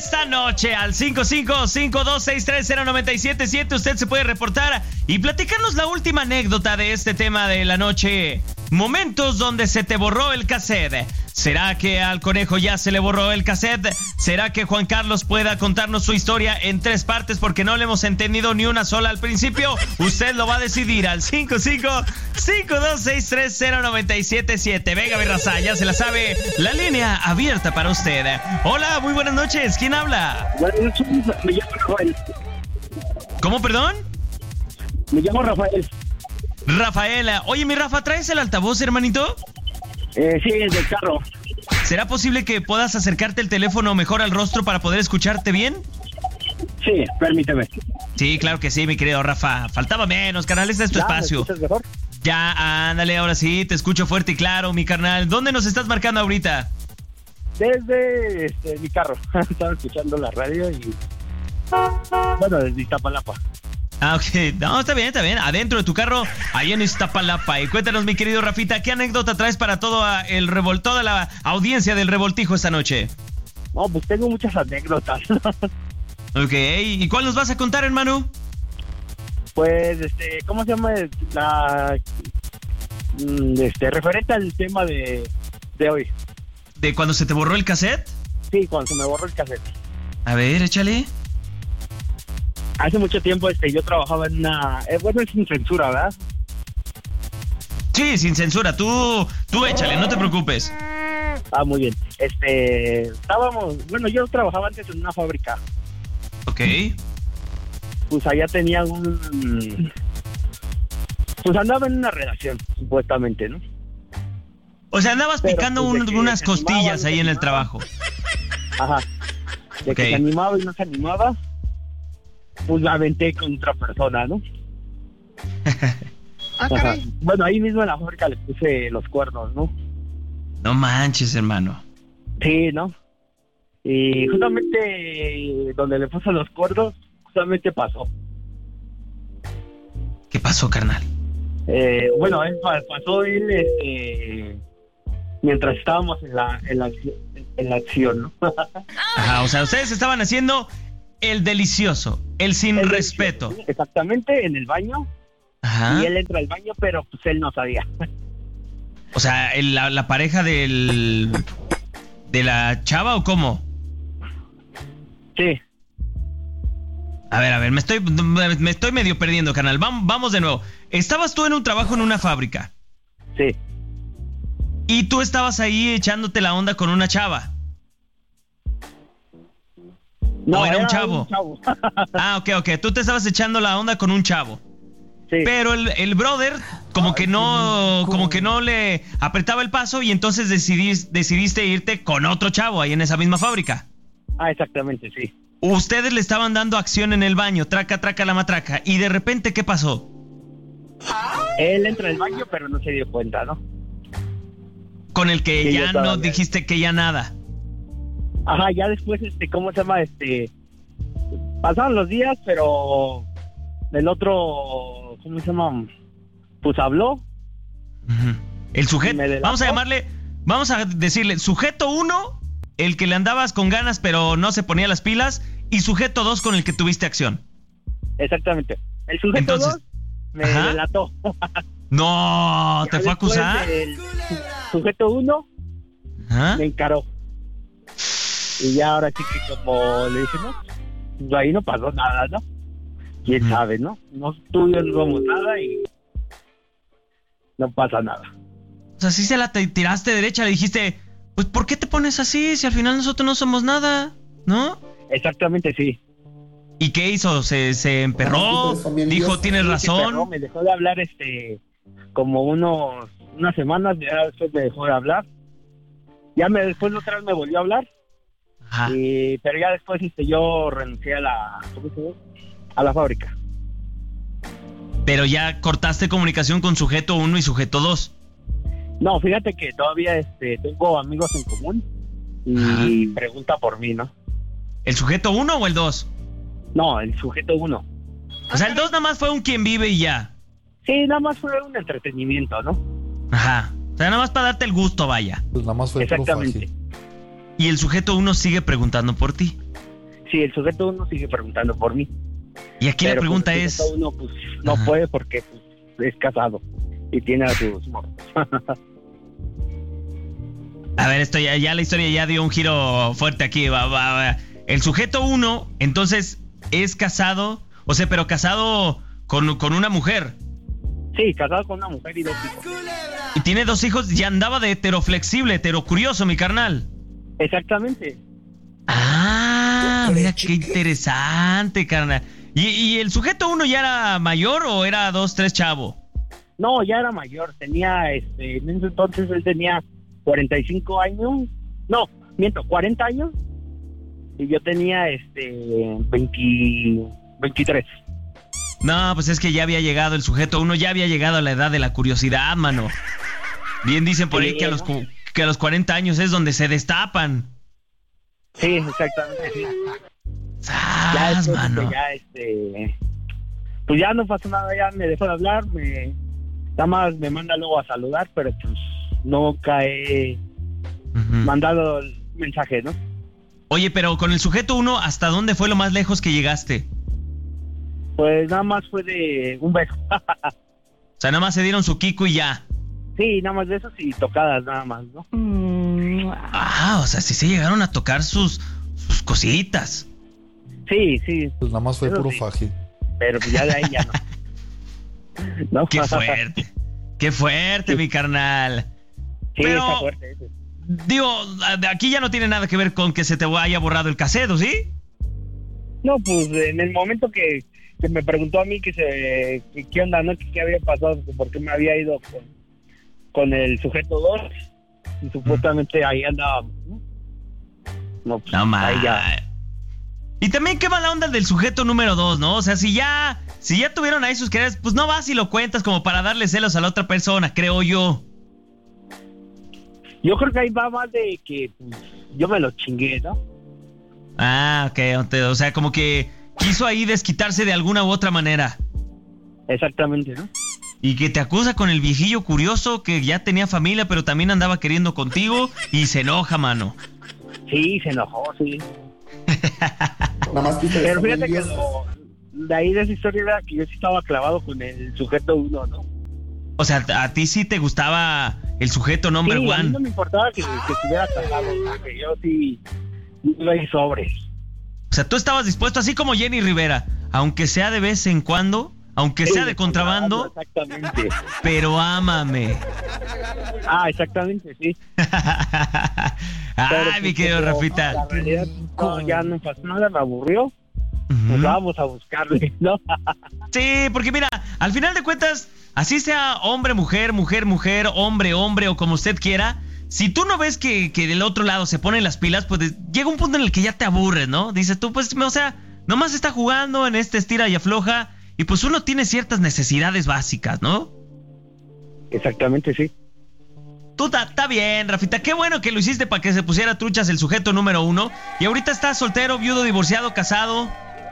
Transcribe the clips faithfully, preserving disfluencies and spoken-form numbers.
esta noche al cinco cinco cinco dos seis tres cero nueve siete siete. Usted se puede reportar y platicarnos la última anécdota de este tema de la noche. Momentos donde se te borró el cassette. ¿Será que al conejo ya se le borró el cassette? ¿Será que Juan Carlos pueda contarnos su historia en tres partes porque no le hemos entendido ni una sola al principio? Usted lo va a decidir al cinco cinco cinco dos seis tres cero nueve siete siete. Venga, mi raza, ya se la sabe. La línea abierta para usted. Hola, muy buenas noches. ¿Quién habla? Me llamo Rafael. ¿Cómo, perdón? Me llamo Rafael. Rafaela. Oye, mi Rafa, ¿traes el altavoz, hermanito? Eh, sí, es del carro. ¿Será posible que puedas acercarte el teléfono mejor al rostro para poder escucharte bien? Sí, permíteme. Sí, claro que sí, mi querido Rafa. Faltaba menos, carnal, este es tu ¿Ya espacio. me escuchas mejor? Ya, ándale, ahora sí, te escucho fuerte y claro, mi carnal. ¿Dónde nos estás marcando ahorita? Desde este, mi carro. Estaba escuchando la radio y... Bueno, desde Iztapalapa. Ah, ok. No, está bien, está bien. Adentro de tu carro, ahí en Iztapalapa. Y cuéntanos, mi querido Rafita, ¿qué anécdota traes para todo el revol- toda la audiencia del Revoltijo esta noche? No, pues tengo muchas anécdotas. Ok, ¿y cuál nos vas a contar, hermano? Pues, este, ¿cómo se llama la... Este, referente al tema de, de hoy? ¿De cuando se te borró el cassette? Sí, cuando se me borró el cassette. A ver, échale. Hace mucho tiempo, este, yo trabajaba en una... Eh, bueno, es sin censura, ¿verdad? Sí, sin censura. Tú, tú échale, no te preocupes. Ah, muy bien. Este, estábamos... Bueno, yo trabajaba antes en una fábrica. Ok. Pues allá tenía un... Pues andaba en una relación, supuestamente, ¿no? O sea, andabas Pero, picando pues, un- de que unas se animaba, costillas no ahí se en el animaba. trabajo. Ajá. De Ok. que se animaba y no se animaba, pues la aventé con otra persona, ¿no? Ah, Ajá. caray. Bueno, ahí mismo en la fábrica le puse los cuernos, ¿no? No manches, hermano. Sí, ¿no? Y justamente donde le puse los cuernos, justamente pasó. ¿Qué pasó, carnal? Eh, bueno, él pa- pasó él este, mientras estábamos en la, en la, en la acción, ¿no? Ajá, o sea, ustedes estaban haciendo el delicioso, el sin El respeto. delicioso, exactamente, en el baño. Ajá. Y él entra al baño, pero pues él no sabía. O sea, el- la, la pareja del... ¿De la chava o cómo? Sí. A ver, a ver, me estoy, me estoy medio perdiendo, carnal. Vamos, vamos de nuevo. Estabas tú en un trabajo en una fábrica. Sí. Y tú estabas ahí echándote la onda con una chava. ¿O era un chavo? un chavo. Ah, ok, ok. Tú te estabas echando la onda con un chavo. Sí. Pero el, el brother como que no como que no le apretaba el paso y entonces decidís, decidiste irte con otro chavo ahí en esa misma fábrica. Ah, exactamente, sí. Ustedes le estaban dando acción en el baño, traca, traca la matraca. Y de repente, ¿qué pasó? Él entra al baño, pero no se dio cuenta, ¿no? Con el que Sí, yo ya estaba no bien. dijiste que ya nada. Ajá, ya después, este, ¿cómo se llama? Este, pasaron los días, pero el otro, ¿cómo se llama? Pues habló. Ujú. El Me sujeto, delató. vamos a llamarle, vamos a decirle, sujeto uno, el que le andabas con ganas pero no se ponía las pilas, y sujeto dos con el que tuviste acción. Exactamente. El sujeto Entonces, dos me ajá. delató. No, ¿te Ya fue a después acusar? El sujeto uno Ajá. me encaró. Y ya ahora sí que como le dije, no, pues ahí no pasó nada, ¿no? Quién Ujú. sabe, ¿no? No, tú y yo no somos nada y no pasa nada. O sea, sí se la te- tiraste derecha, le dijiste, pues ¿por qué te pones así si al final nosotros no somos nada? ¿No? Exactamente, sí. ¿Y qué hizo? ¿Se, se emperró? Dijo, tienes Sí, razón. pero me dejó de hablar este como unos unas semanas, ya después me dejó de hablar. Ya me después otra vez me volvió a hablar. Ajá. Y, pero ya después este yo renuncié a la ¿cómo se llama? A la fábrica. Pero ya cortaste comunicación con sujeto uno y sujeto dos. No, fíjate que todavía este tengo amigos en común y pregunta por mí, ¿no? ¿El sujeto uno o el dos? No, el sujeto uno. O sea, el dos nada más fue un quien vive y ya. Sí, nada más fue un entretenimiento, ¿no? Ajá. O sea, nada más para darte el gusto, vaya. Pues nada más fue puro Exactamente. fácil. Y el sujeto uno sigue preguntando por ti. sí, el sujeto uno sigue preguntando por mí. Y aquí Pero, la pregunta pues, el es... sujeto uno, pues, no Ajá. puede porque pues, es casado y tiene a sus morros. A ver, esto ya, ya la historia ya dio un giro fuerte aquí. Va, va, va. El sujeto uno, entonces, es casado, o sea, pero casado con, con una mujer. Sí, casado con una mujer y dos hijos. Y tiene dos hijos y andaba de heteroflexible, heterocurioso, mi carnal. Exactamente. Ah, mira qué interesante, carnal. ¿Y, y el sujeto uno ya era mayor o era dos, tres chavo? No, ya era mayor, tenía, este, en ese entonces él tenía cuarenta y cinco años, no, miento, cuarenta años, y yo tenía, este, veinte, veintitrés. No, pues es que ya había llegado el sujeto uno, ya había llegado a la edad de la curiosidad, mano. Bien dicen por ahí Sí, que a los, ¿no? cu- que a los cuarenta años es donde se destapan. Sí, exactamente, sí. Ya ¡Sas, después, mano! este, ya, este, pues ya no pasó nada, ya me dejó de hablar, me, nada más me manda luego a saludar, pero pues nunca he Ujú. mandado el mensaje, ¿no? Oye, pero con el sujeto uno, ¿hasta dónde fue lo más lejos que llegaste? Pues nada más fue de un beso. O sea, nada más se dieron su kiko y ya. Sí, nada más de eso y tocadas nada más, ¿no? Ah, o sea, sí se llegaron a tocar sus, sus cositas. Sí, sí, Pues nada más fue Eso puro sí. faje. pero pues ya de ahí ya no. ¿No? ¡Qué fuerte! ¡Qué fuerte, mi carnal! Sí, Pero- está fuerte ese. Digo, de aquí ya no tiene nada que ver con que se te haya borrado el cassette, ¿sí? No, pues en el momento que, que me preguntó a mí que se que, qué onda, ¿no? Que qué había pasado, que por qué me había ido con, con el sujeto dos y supuestamente ahí andaba. ¿no? No, pues, No ahí más. ya. Y también qué mala onda el del sujeto número dos, ¿no? O sea, si ya, si ya tuvieron ahí sus quereres, pues no vas y lo cuentas como para darle celos a la otra persona, creo yo. Yo creo que ahí va más de que pues, yo me lo chingué, ¿no? Ah, ok, o sea, como que quiso ahí desquitarse de alguna u otra manera. Exactamente, ¿no? Y que te acusa con el viejillo curioso que ya tenía familia, pero también andaba queriendo contigo y se enoja, mano. Sí, se enojó, sí. Nada más quítale Pero esa fíjate que belleza. lo, de ahí de esa historia era que yo sí estaba clavado con el sujeto uno, ¿no? O sea, a ti sí te gustaba el sujeto number Sí, a mí one. no me importaba que, que estuviera casado, porque yo sí iba a ir sobres. O sea, tú estabas dispuesto, así como Jenny Rivera, aunque sea de vez en cuando, aunque sea Sí, de contrabando, Exactamente. pero ámame. Ah, exactamente, sí. Pero, Ay, pues, mi querido pero, Rafita. La realidad, no, ya no pasó nada, me aburrió. Pues Ujú. vamos a buscarle, ¿no? Sí, porque mira, al final de cuentas, así sea hombre, mujer, mujer, mujer, hombre, hombre o como usted quiera, si tú no ves que, que del otro lado se ponen las pilas, pues llega un punto en el que ya te aburres, ¿no? Dices tú, pues, o sea, nomás está jugando en este estira y afloja y pues uno tiene ciertas necesidades básicas, ¿no? Exactamente, sí. Tú está bien, Rafita, qué bueno que lo hiciste para que se pusiera truchas el sujeto número uno. Y ahorita estás soltero, viudo, divorciado, casado.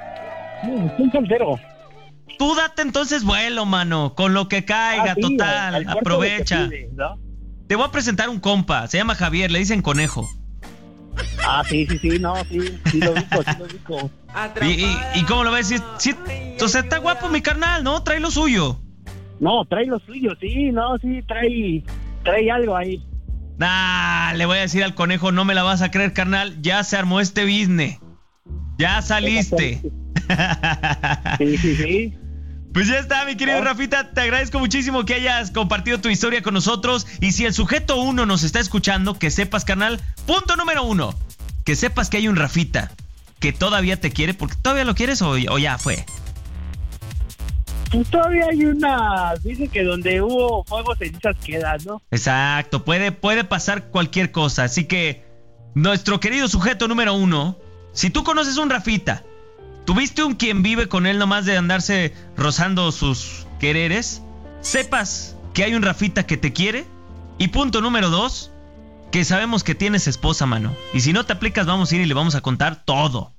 Un soltero. Tú date entonces vuelo, mano, con lo que caiga, Ah, sí, total, al- al cuarto aprovecha. de que pide, ¿no? Te voy a presentar un compa, se llama Javier, le dicen Conejo. Ah, sí, sí, sí, no, sí, sí lo ubico, sí lo ubico. ¿Y, y, y cómo lo ves? Sí, sí, o sea, está guapo mi carnal, ¿no? Trae lo suyo. No, trae lo suyo, sí, no, sí, trae, trae algo ahí. Nah, le voy a decir al Conejo, no me la vas a creer, carnal, ya se armó este business. Ya saliste. Sí, sí, sí. Pues ya está, mi querido Oh. Rafita, te agradezco muchísimo que hayas compartido tu historia con nosotros. Y si el sujeto uno nos está escuchando, que sepas, carnal, punto número uno, que sepas que hay un Rafita que todavía te quiere, porque todavía lo quieres o, o ya fue. Pues todavía hay una, dice que donde hubo fuego cenizas quedan, ¿no? Exacto, puede, puede pasar cualquier cosa. Así que, nuestro querido sujeto número uno, si tú conoces un Rafita, tuviste un quien vive con él nomás de andarse rozando sus quereres, sepas que hay un Rafita que te quiere. Y punto número dos, que sabemos que tienes esposa, mano. Y si no te aplicas, vamos a ir y le vamos a contar todo.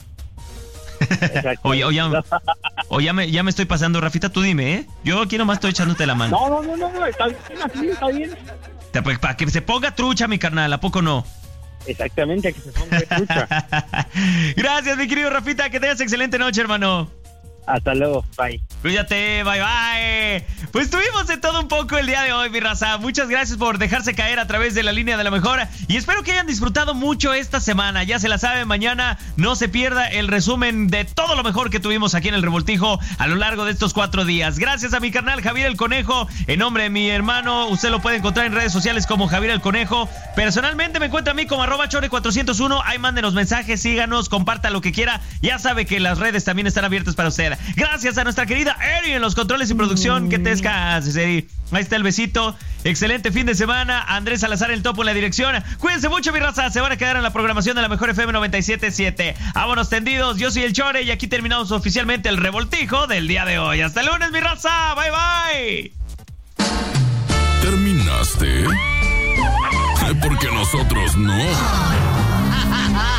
Exacto. Oye, o ya, o ya me, ya me estoy pasando, Rafita, tú dime, ¿eh? Yo aquí nomás estoy echándote la mano. No, no, no, no, no, está bien, así, está bien. Te- Para que se ponga trucha, mi carnal, ¿a poco no? Exactamente, que se ponga trucha. Gracias, mi querido Rafita, que tengas excelente noche, hermano. Hasta luego, bye. Cuídate, bye bye. Pues tuvimos de todo un poco el día de hoy, mi raza. Muchas gracias por dejarse caer a través de la línea de la mejor. Y espero que hayan disfrutado mucho esta semana. Ya se la saben, mañana no se pierda el resumen de todo lo mejor que tuvimos aquí en el Revoltijo a lo largo de estos cuatro días. Gracias a mi carnal Javier el Conejo. En nombre de mi hermano, usted lo puede encontrar en redes sociales como Javier el Conejo. Personalmente me encuentra a mí como arroba chore cuatrocientos uno. Ahí mándenos mensajes, síganos, comparta lo que quiera. Ya sabe que las redes también están abiertas para usted. Gracias a nuestra querida Eri en los controles y producción. Que te descanses, Eri. Ahí está el besito. Excelente fin de semana. Andrés Salazar el topo en la dirección. Cuídense mucho, mi raza. Se van a quedar en la programación de la mejor F M noventa y siete punto siete. Vámonos tendidos. Yo soy el Chore y aquí terminamos oficialmente el Revoltijo del día de hoy. Hasta el lunes, mi raza. Bye, bye. ¿Terminaste? Porque nosotros no.